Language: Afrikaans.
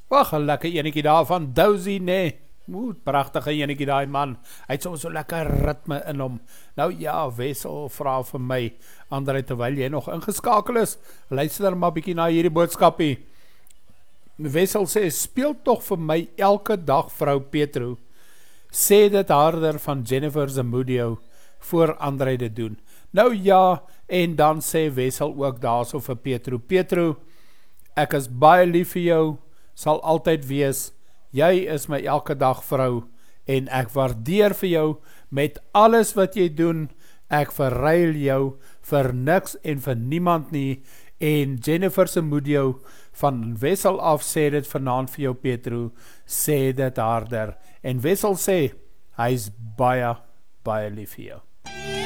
Wag, 'n lekker enetjie daar van Dousie, nee. Pragtige enetjie daai man. Hy het so lekker ritme in hom. Nou ja, Wessel vra vir my, André, terwyl jy nog ingeskakel is, luister maar bietjie na hierdie boodskapie. Wessel sê, speel tog vir my elke dag vrou Petro. Sê dit harder van Jennifer Zamudio voor André dit doen. Nou ja, en dan sê Wessel ook daarso vir Petro. Petro, ek is baie lief vir jou, sal altyd wees. Jy is my elke dag vrou en ek waardeer vir jou met alles wat jy doen. Ek verruil jou vir niks en vir niemand nie. En Jennifer Zamudio van Wessel af sê dit vanaand vir jou Petro, sê dit harder. En Wessel sê, hy is baie, baie lief vir jou.